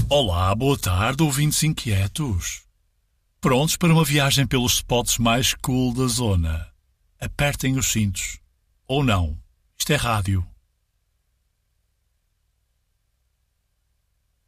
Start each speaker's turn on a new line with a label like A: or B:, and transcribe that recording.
A: Olá, boa tarde, ouvintes inquietos. Prontos para uma viagem pelos spots mais cool da zona? Apertem os cintos. Ou não. Isto é rádio.